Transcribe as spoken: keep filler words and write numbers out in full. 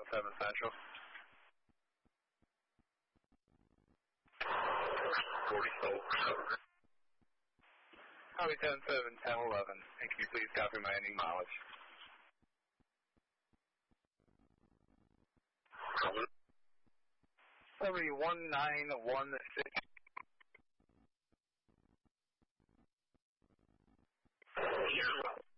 seven Central. forty-seven. Copy ten seven, ten eleven. And can you please copy my ending mileage? That'll be one nine one six. Yeah.